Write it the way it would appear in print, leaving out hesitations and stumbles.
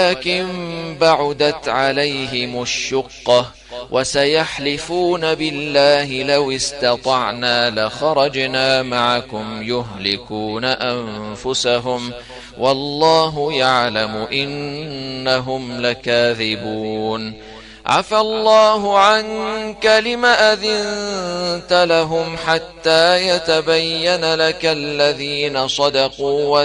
ولكن بعدت عليهم الشقة وسيحلفون بالله لو استطعنا لخرجنا معكم يهلكون أنفسهم والله يعلم إنهم لكاذبون. عفى الله عنك لم أذنت لهم حتى يتبين لك الذين صدقوا